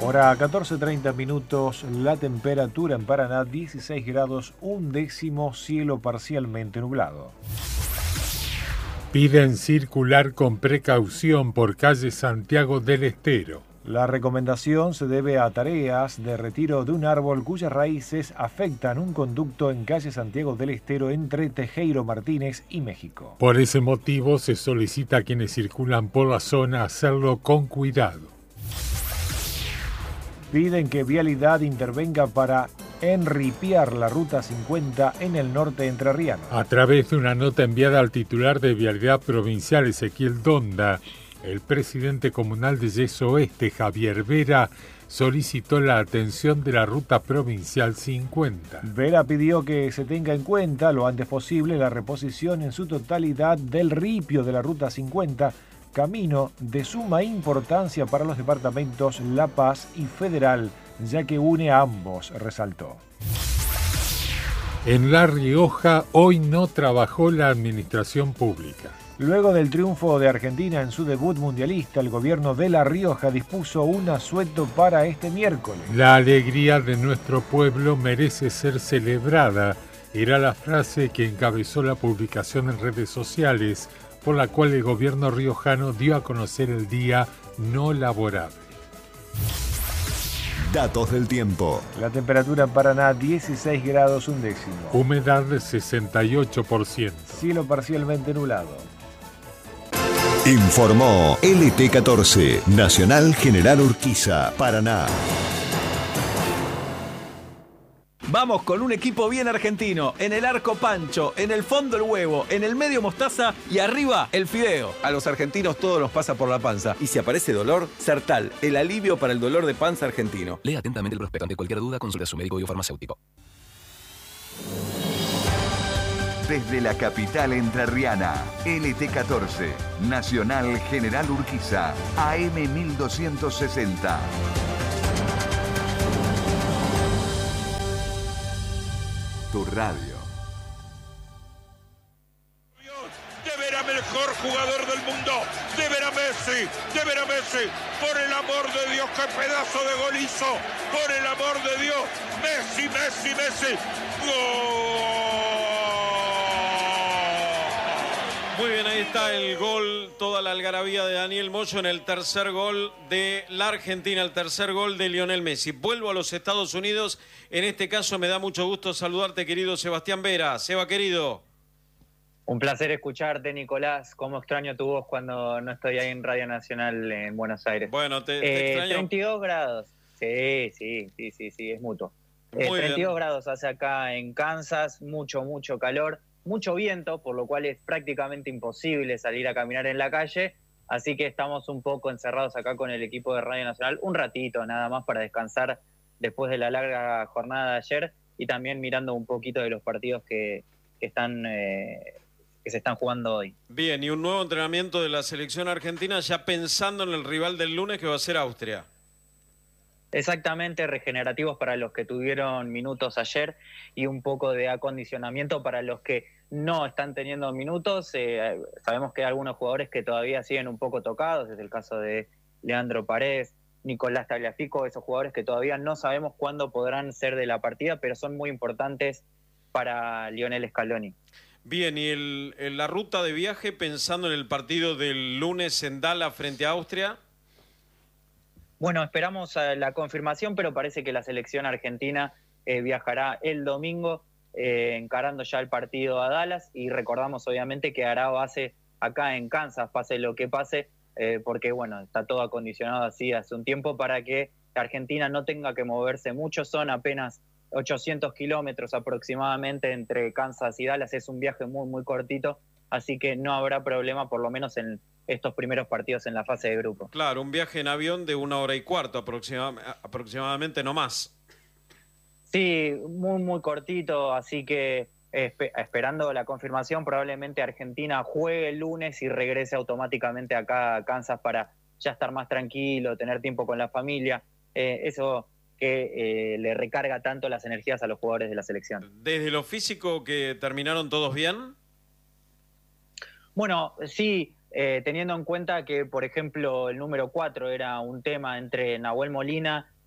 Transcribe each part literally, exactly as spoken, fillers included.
Hora catorce treinta minutos, la temperatura en Paraná dieciséis grados, un décimo, cielo parcialmente nublado. Piden circular con precaución por calle Santiago del Estero. La recomendación se debe a tareas de retiro de un árbol cuyas raíces afectan un conducto en calle Santiago del Estero entre Tejero Martínez y México. Por ese motivo se solicita a quienes circulan por la zona hacerlo con cuidado. Piden que Vialidad intervenga para enripiar la ruta cincuenta en el norte entrerriano. A través de una nota enviada al titular de Vialidad Provincial, Ezequiel Donda, el presidente comunal de Yeso Oeste, Javier Vera, solicitó la atención de la ruta provincial cincuenta. Vera pidió que se tenga en cuenta lo antes posible la reposición en su totalidad del ripio de la ruta cincuenta, camino de suma importancia para los departamentos La Paz y Federal, ya que une a ambos, resaltó. En La Rioja hoy no trabajó la administración pública. Luego del triunfo de Argentina en su debut mundialista, el gobierno de La Rioja dispuso un asueto para este miércoles. La alegría de nuestro pueblo merece ser celebrada, era la frase que encabezó la publicación en redes sociales, por la cual el gobierno riojano dio a conocer el día no laborable. Datos del tiempo. La temperatura en Paraná dieciséis grados un décimo. Humedad de sesenta y ocho por ciento. Cielo parcialmente nublado. Informó L T catorce, Nacional General Urquiza, Paraná. Vamos con un equipo bien argentino. En el arco Pancho, en el fondo el huevo, en el medio mostaza y arriba el fideo. A los argentinos todo nos pasa por la panza. Y si aparece dolor, Sertal, el alivio para el dolor de panza argentino. Lea atentamente el prospecto. Ante cualquier duda, consulte a su médico y o farmacéutico. Desde la capital entrerriana, L T catorce, Nacional General Urquiza, A M mil doscientos sesenta. Tu radio. De ver a mejor jugador del mundo, de ver a Messi, de ver a Messi, por el amor de Dios, qué pedazo de gol hizo, por el amor de Dios, Messi, Messi, Messi, gol. Muy bien, ahí está el gol, toda la algarabía de Daniel Moyo en el tercer gol de la Argentina, el tercer gol de Lionel Messi. Vuelvo a los Estados Unidos, en este caso me da mucho gusto saludarte, querido Sebastián Vera. Seba, querido. Un placer escucharte, Nicolás. Cómo extraño tu voz cuando no estoy ahí en Radio Nacional en Buenos Aires. Bueno, te, te eh, extraño. treinta y dos grados. Sí, sí, sí, sí, sí, es mutuo. Eh, Muy treinta y dos bien. grados hace acá en Kansas, mucho, mucho calor. Mucho viento, por lo cual es prácticamente imposible salir a caminar en la calle, así que estamos un poco encerrados acá con el equipo de Radio Nacional, un ratito nada más para descansar después de la larga jornada de ayer y también mirando un poquito de los partidos que, que, están, eh, que se están jugando hoy. Bien, y un nuevo entrenamiento de la selección argentina ya pensando en el rival del lunes que va a ser Austria. Exactamente, regenerativos para los que tuvieron minutos ayer y un poco de acondicionamiento para los que no están teniendo minutos. Eh, sabemos que hay algunos jugadores que todavía siguen un poco tocados, es el caso de Leandro Paredes, Nicolás Tagliafico, esos jugadores que todavía no sabemos cuándo podrán ser de la partida, pero son muy importantes para Lionel Scaloni. Bien, y el, el, la ruta de viaje pensando en el partido del lunes en Dallas frente a Austria. Bueno, esperamos la confirmación, pero parece que la selección argentina eh, viajará el domingo, eh, encarando ya el partido a Dallas, y recordamos obviamente que hará base acá en Kansas, pase lo que pase, eh, porque bueno, está todo acondicionado así hace un tiempo para que Argentina no tenga que moverse mucho, son apenas ochocientos kilómetros aproximadamente entre Kansas y Dallas, es un viaje muy muy cortito, así que no habrá problema por lo menos en estos primeros partidos en la fase de grupo. Claro, un viaje en avión de una hora y cuarto aproxima, aproximadamente, no más. Sí, muy, muy cortito, así que esp- esperando la confirmación, probablemente Argentina juegue el lunes y regrese automáticamente acá a Kansas para ya estar más tranquilo, tener tiempo con la familia, eh, eso que eh, le recarga tanto las energías a los jugadores de la selección. ¿Desde lo físico que terminaron todos bien? Bueno, sí, eh, teniendo en cuenta que, por ejemplo, el número cuatro era un tema entre Nahuel Molina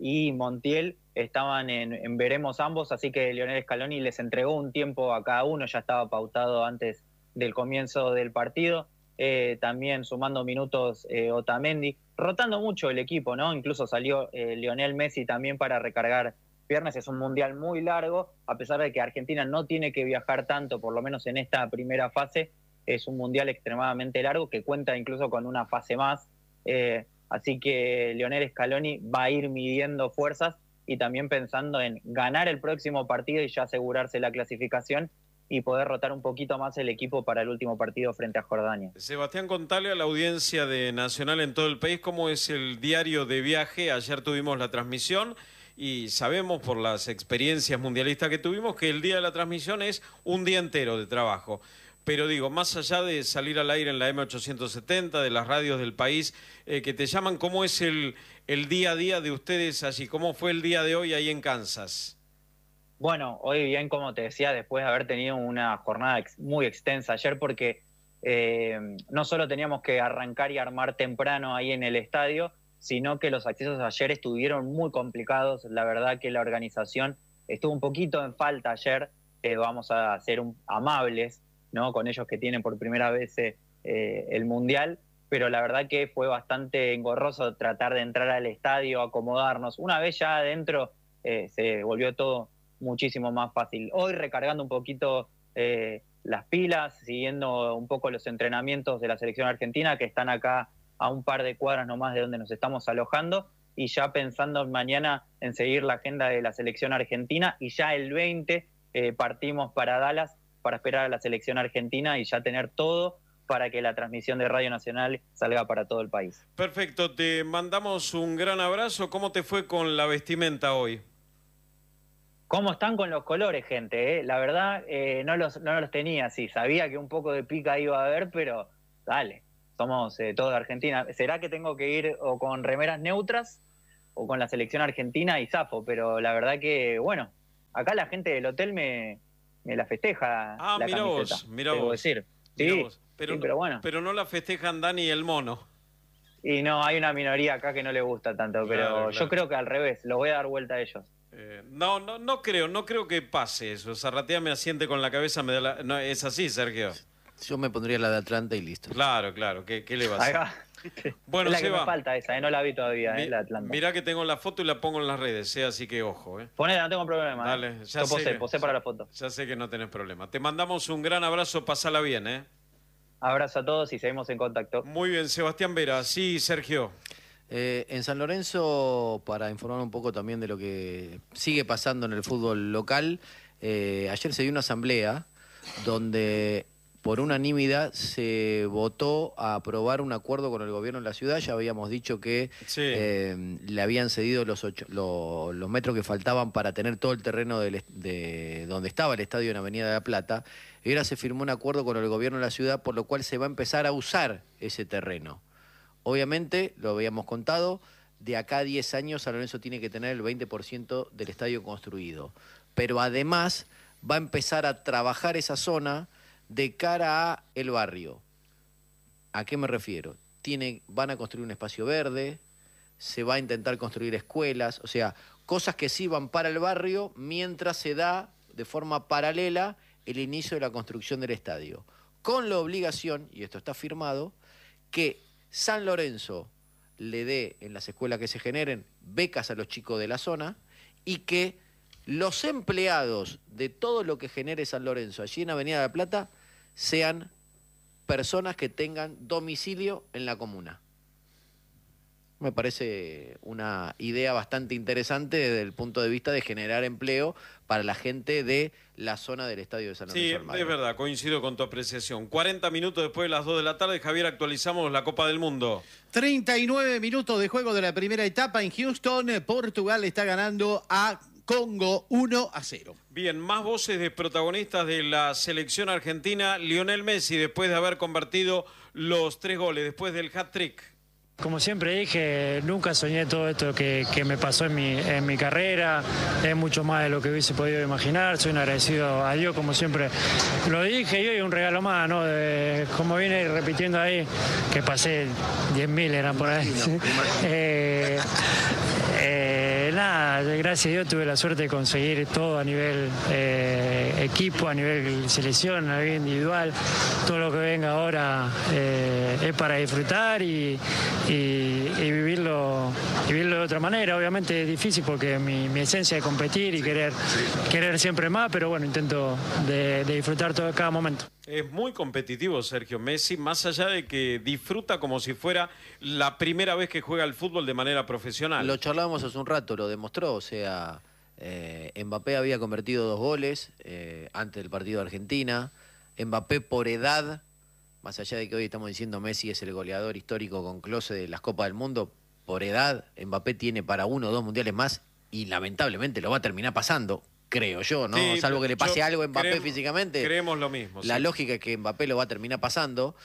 y Montiel estaban en, en veremos ambos, así que Lionel Scaloni les entregó un tiempo a cada uno, ya estaba pautado antes del comienzo del partido. Eh, también sumando minutos eh, Otamendi, rotando mucho el equipo, ¿no? Incluso salió eh, Lionel Messi también para recargar piernas. Es un mundial muy largo, a pesar de que Argentina no tiene que viajar tanto, por lo menos en esta primera fase. Es un mundial extremadamente largo que cuenta incluso con una fase más. Eh, así que Lionel Scaloni va a ir midiendo fuerzas y también pensando en ganar el próximo partido y ya asegurarse la clasificación y poder rotar un poquito más el equipo para el último partido frente a Jordania. Sebastián, contale a la audiencia de Nacional en todo el país cómo es el diario de viaje. Ayer tuvimos la transmisión y sabemos por las experiencias mundialistas que tuvimos que el día de la transmisión es un día entero de trabajo. Pero digo, más allá de salir al aire en la M ochocientos setenta, de las radios del país eh, que te llaman, ¿cómo es el, el día a día de ustedes allí? ¿Cómo fue el día de hoy ahí en Kansas? Bueno, hoy bien, como te decía, después de haber tenido una jornada ex, muy extensa ayer, porque eh, no solo teníamos que arrancar y armar temprano ahí en el estadio, sino que los accesos ayer estuvieron muy complicados. La verdad que la organización estuvo un poquito en falta ayer. Eh, vamos a ser un, amables, ¿no?, con ellos que tienen por primera vez eh, el Mundial, pero la verdad que fue bastante engorroso tratar de entrar al estadio, acomodarnos. Una vez ya adentro eh, se volvió todo muchísimo más fácil. Hoy recargando un poquito eh, las pilas, siguiendo un poco los entrenamientos de la selección argentina, que están acá a un par de cuadras nomás de donde nos estamos alojando, y ya pensando mañana en seguir la agenda de la selección argentina, y ya el veinte eh, partimos para Dallas para esperar a la selección argentina y ya tener todo para que la transmisión de Radio Nacional salga para todo el país. Perfecto, te mandamos un gran abrazo. ¿Cómo te fue con la vestimenta hoy? ¿Cómo están con los colores, gente? ¿Eh? La verdad, eh, no, los, no los tenía así. Sabía que un poco de pica iba a haber, pero dale, somos eh, todos de Argentina. ¿Será que tengo que ir o con remeras neutras o con la selección argentina y zafo? Pero la verdad que, bueno, acá la gente del hotel me, me la festeja. Ah, la mira camiseta, vos, mira debo vos. decir. Mirá Sí, vos. Pero, sí, pero bueno. Pero no la festejan Dani y el mono. Y no, hay una minoría acá que no le gusta tanto, pero Claro, claro. yo creo que al revés, lo voy a dar vuelta a ellos. Eh, no, no, no creo, no creo que pase eso. Zarratea me asiente con la cabeza, me da la... No, es así, Sergio. Yo me pondría la de Atlanta y listo. Claro, claro, ¿qué, qué le va a Ahí hacer? va. Bueno, es la que Seba, me falta esa, eh, no la vi todavía, mi- eh, la Atlanta. mirá que tengo la foto y la pongo en las redes, eh, así que ojo. Eh. Ponela, no tengo problema. Dale, eh. ya Yo sé posé, que- posé para la foto. Ya sé que no tenés problema. Te mandamos un gran abrazo, pasala bien, ¿eh? Abrazo a todos y seguimos en contacto. Muy bien, Sebastián Vera. Sí, Sergio. Eh, en San Lorenzo, para informar un poco también de lo que sigue pasando en el fútbol local, eh, ayer se dio una asamblea donde por unanimidad se votó a aprobar un acuerdo con el gobierno de la ciudad. Ya habíamos dicho que Sí. eh, le habían cedido los, ocho- lo- los metros que faltaban para tener todo el terreno del est- de donde estaba el estadio en Avenida de la Plata. Y ahora se firmó un acuerdo con el gobierno de la ciudad, por lo cual se va a empezar a usar ese terreno. Obviamente, lo habíamos contado, de acá a diez años San Lorenzo tiene que tener el veinte por ciento del estadio construido. Pero además va a empezar a trabajar esa zona de cara a el barrio. ¿A qué me refiero? Tiene, van a construir un espacio verde, se va a intentar construir escuelas, o sea, cosas que sí van para el barrio mientras se da de forma paralela el inicio de la construcción del estadio. Con la obligación, y esto está firmado, que San Lorenzo le dé en las escuelas que se generen becas a los chicos de la zona y que los empleados de todo lo que genere San Lorenzo allí en Avenida de la Plata sean personas que tengan domicilio en la comuna. Me parece una idea bastante interesante desde el punto de vista de generar empleo para la gente de la zona del estadio de San Lorenzo. Sí, Almagro. es verdad, coincido con tu apreciación. cuarenta minutos después de las dos de la tarde, Javier, actualizamos la Copa del Mundo. treinta y nueve minutos de juego de la primera etapa en Houston. Portugal está ganando a Congo uno a cero. Bien, más voces de protagonistas de la selección argentina. Lionel Messi, después de haber convertido los tres goles, después del hat-trick. Como siempre dije, nunca soñé todo esto que, que me pasó en mi, en mi carrera. Es mucho más de lo que hubiese podido imaginar. Soy un agradecido a Dios, como siempre lo dije. Y hoy un regalo más, ¿no? De, como viene repitiendo ahí, que pasé diez mil eran por ahí. eh, eh, nada. gracias a Dios tuve la suerte de conseguir todo a nivel eh, equipo, a nivel selección, a nivel individual. Todo lo que venga ahora eh, es para disfrutar y, y, y vivirlo, y vivirlo de otra manera. Obviamente es difícil porque mi, mi esencia es competir y querer, querer siempre más, pero bueno, intento de, de disfrutar todo cada momento. Es muy competitivo Sergio Messi, más allá de que disfruta como si fuera la primera vez que juega al fútbol de manera profesional. Lo charlábamos hace un rato, lo demostró, o sea, eh, Mbappé había convertido dos goles eh, antes del partido de Argentina. Mbappé por edad, más allá de que hoy estamos diciendo Messi es el goleador histórico con Klose de las Copas del Mundo, por edad Mbappé tiene para uno o dos mundiales más y lamentablemente lo va a terminar pasando. Creo yo, ¿no? Sí, salvo que le pase algo a Mbappé creemos, físicamente. Creemos lo mismo. La sí. lógica es que Mbappé lo va a terminar pasando,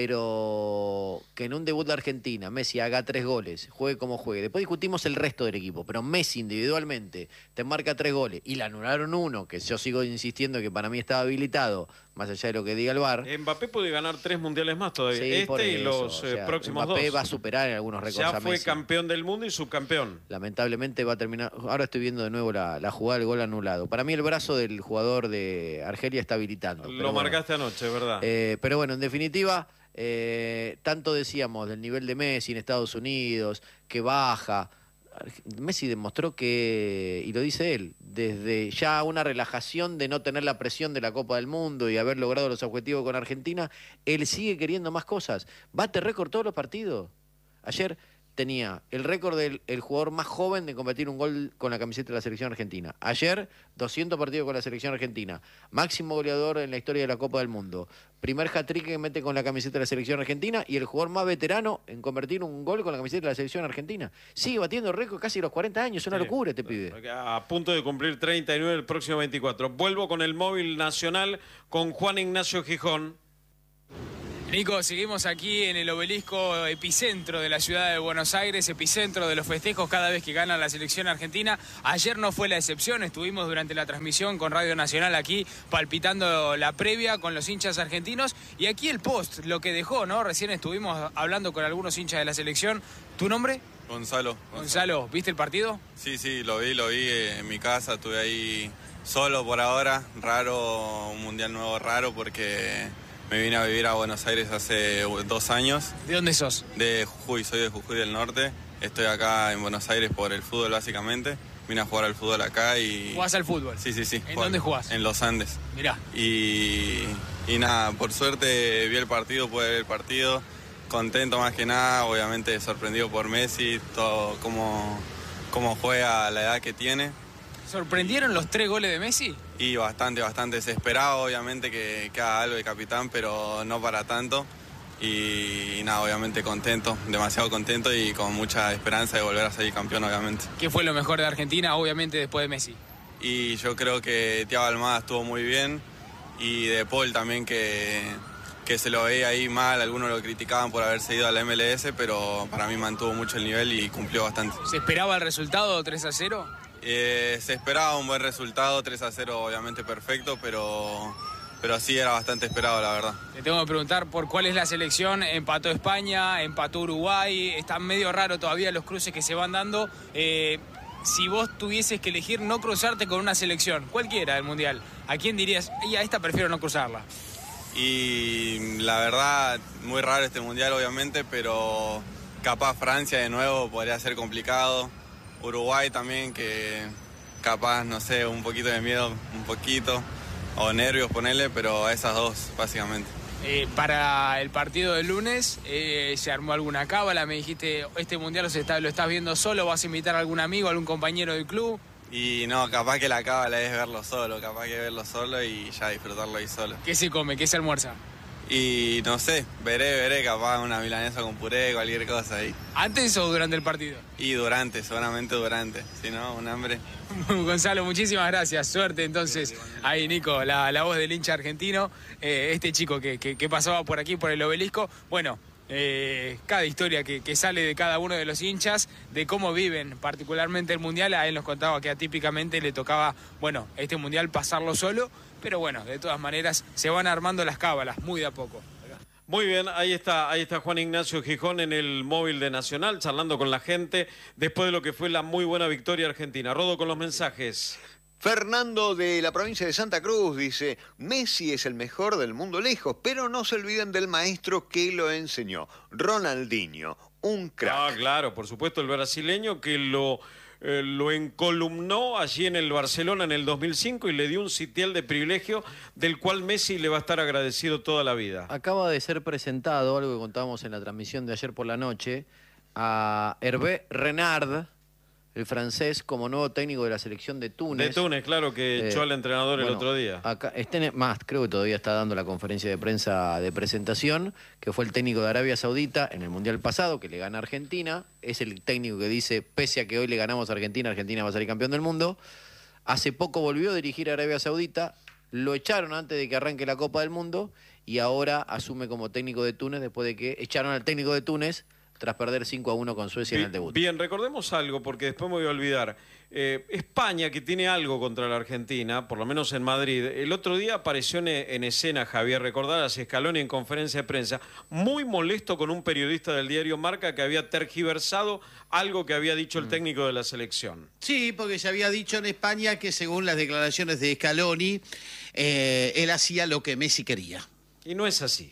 pero que en un debut de Argentina Messi haga tres goles, juegue como juegue. Después discutimos el resto del equipo, pero Messi individualmente te marca tres goles y le anularon uno, que yo sigo insistiendo que para mí estaba habilitado, más allá de lo que diga el V A R. Mbappé puede ganar tres mundiales más todavía, Sí, por este y eso, los o sea, eh, próximos Mbappé dos. va a superar en algunos récords Ya a fue Messi. campeón del mundo y subcampeón. Lamentablemente va a terminar. Ahora estoy viendo de nuevo la, la jugada del gol anulado. Para mí el brazo del jugador de Argelia está habilitando. Lo pero bueno. marcaste anoche, ¿verdad? Eh, pero bueno, en definitiva, eh, tanto decíamos del nivel de Messi en Estados Unidos, que baja. Messi demostró que, y lo dice él, desde ya una relajación de no tener la presión de la Copa del Mundo y haber logrado los objetivos con Argentina, él sigue queriendo más cosas. Bate récord todos los partidos. Ayer tenía el récord del el jugador más joven de convertir un gol con la camiseta de la selección argentina. Ayer, doscientos partidos con la selección argentina. Máximo goleador en la historia de la Copa del Mundo. Primer hat-trick que mete con la camiseta de la selección argentina y el jugador más veterano en convertir un gol con la camiseta de la selección argentina. Sigue batiendo récord casi los cuarenta años. Es una Sí. locura este pibe. A punto de cumplir treinta y nueve el próximo veinticuatro. Vuelvo con el móvil nacional con Juan Ignacio Gijón. Nico, seguimos aquí en el obelisco epicentro de la ciudad de Buenos Aires, epicentro de los festejos cada vez que gana la selección argentina. Ayer no fue la excepción, estuvimos durante la transmisión con Radio Nacional aquí palpitando la previa con los hinchas argentinos y aquí el post, lo que dejó, ¿no? Recién estuvimos hablando con algunos hinchas de la selección. ¿Tu nombre? Gonzalo. Gonzalo, ¿viste el partido? Sí, sí, lo vi, lo vi en mi casa, estuve ahí solo por ahora, raro, un mundial nuevo raro porque me vine a vivir a Buenos Aires hace dos años. ¿De dónde sos? De Jujuy, soy de Jujuy del Norte. Estoy acá en Buenos Aires por el fútbol básicamente. Vine a jugar al fútbol acá y... ¿Jugás al fútbol? Sí, sí, sí. ¿En juego. dónde jugás? En los Andes. Mirá. Y, y nada, por suerte vi el partido, pude ver el partido. Contento más que nada, obviamente sorprendido por Messi, todo cómo, cómo juega a la edad que tiene. ¿Sorprendieron los tres goles de Messi? Y bastante, bastante. Se esperaba obviamente que, que haga algo de capitán, pero no para tanto. Y, y nada, obviamente contento, demasiado contento y con mucha esperanza de volver a salir campeón, obviamente. ¿Qué fue lo mejor de Argentina, obviamente, después de Messi? Y yo creo que Thiago Almada estuvo muy bien y De Paul también, que, que se lo veía ahí mal. Algunos lo criticaban por haberse ido a la M L S, pero para mí mantuvo mucho el nivel y cumplió bastante. ¿Se esperaba el resultado tres a cero? Eh, se esperaba un buen resultado, tres a cero obviamente perfecto, pero, pero sí era bastante esperado, la verdad. Te tengo que preguntar por cuál es la selección. Empató España, empató Uruguay, están medio raro todavía los cruces que se van dando. Eh, si vos tuvieses que elegir no cruzarte con una selección, cualquiera del Mundial, ¿a quién dirías, y a esta prefiero no cruzarla? Y la verdad, muy raro este Mundial obviamente, pero capaz Francia de nuevo podría ser complicado. Uruguay también, que capaz, no sé, un poquito de miedo, un poquito, o nervios ponerle, pero a esas dos, básicamente. Eh, para el partido del lunes, eh, ¿se armó alguna cábala? Me dijiste, este mundial lo, está, lo estás viendo solo, ¿vas a invitar a algún amigo, algún compañero del club? Y no, capaz que la cábala es verlo solo, capaz que verlo solo y ya disfrutarlo ahí solo. ¿Qué se come? ¿Qué se almuerza? Y no sé, veré, veré, capaz una milanesa con puré, cualquier cosa ahí. ¿Antes o durante el partido? Y durante, seguramente durante, si no, un hambre. Gonzalo, muchísimas gracias, suerte entonces. Ahí Nico, la, la voz del hincha argentino, eh, este chico que, que, que pasaba por aquí, por el obelisco. Bueno, eh, cada historia que, que sale de cada uno de los hinchas, de cómo viven particularmente el Mundial. A él nos contaba que atípicamente le tocaba, bueno, este Mundial pasarlo solo, pero bueno, de todas maneras se van armando las cábalas, muy de a poco. Muy bien, ahí está, ahí está Juan Ignacio Gijón en el móvil de Nacional, charlando con la gente después de lo que fue la muy buena victoria argentina. Rodo con los mensajes. Fernando de la provincia de Santa Cruz dice, Messi es el mejor del mundo lejos, pero no se olviden del maestro que lo enseñó, Ronaldinho, un crack. Ah, claro, por supuesto, el brasileño que lo... Eh, lo encolumnó allí en el Barcelona en el dos mil cinco y le dio un sitial de privilegio del cual Messi le va a estar agradecido toda la vida. Acaba de ser presentado, algo que contábamos en la transmisión de ayer por la noche, a Hervé Renard, el francés, como nuevo técnico de la selección de Túnez. De Túnez, claro, que Eh, echó al entrenador el bueno, otro día. Acá, este, más, creo que todavía está dando la conferencia de prensa de presentación, que fue el técnico de Arabia Saudita en el Mundial pasado, que le gana a Argentina. Es el técnico que dice, pese a que hoy le ganamos a Argentina, Argentina va a salir campeón del mundo. Hace poco volvió a dirigir a Arabia Saudita, lo echaron antes de que arranque la Copa del Mundo y ahora asume como técnico de Túnez después de que echaron al técnico de Túnez tras perder cinco a uno con Suecia en el debut. Bien, recordemos algo, porque después me voy a olvidar. Eh, España, que tiene algo contra la Argentina, por lo menos en Madrid, el otro día apareció en, en escena, Javier, recordarás, Scaloni en conferencia de prensa, muy molesto con un periodista del diario Marca que había tergiversado algo que había dicho el técnico de la selección. Sí, porque se había dicho en España que según las declaraciones de Scaloni, eh, él hacía lo que Messi quería. Y no es así.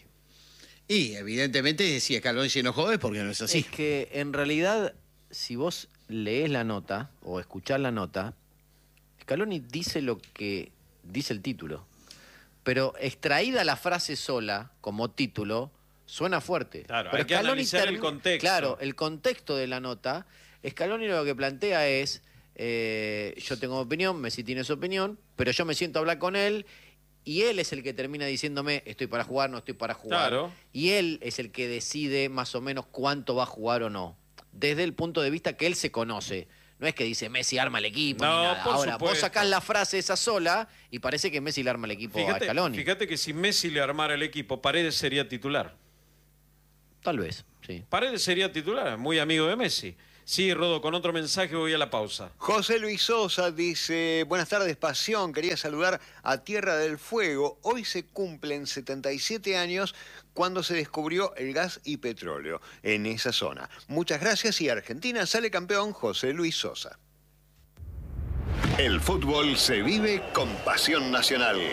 Y evidentemente si Scaloni se enojó es porque no es así. Es que en realidad, si vos lees la nota o escuchás la nota, Scaloni dice lo que dice el título. Pero extraída la frase sola como título, suena fuerte. Claro, pero hay que Scaloni analizar el termi- contexto. Claro, el contexto de la nota, Scaloni lo que plantea es, eh, yo tengo opinión, Messi tiene su opinión, pero yo me siento a hablar con él y él es el que termina diciéndome, estoy para jugar, no estoy para jugar. Claro. Y él es el que decide más o menos cuánto va a jugar o no. Desde el punto de vista que él se conoce. No es que dice Messi arma el equipo No, ni nada. por Ahora, vos supuesto. sacás la frase esa sola y parece que Messi le arma el equipo a Fíjate, Scaloni. fíjate que si Messi le armara el equipo, Paredes sería titular. Tal vez, sí. Paredes sería titular, muy amigo de Messi. Sí, Rodo, con otro mensaje voy a la pausa. José Luis Sosa dice, buenas tardes, Pasión, quería saludar a Tierra del Fuego. Hoy se cumplen setenta y siete años cuando se descubrió el gas y petróleo en esa zona. Muchas gracias y Argentina sale campeón, José Luis Sosa. El fútbol se vive con Pasión Nacional.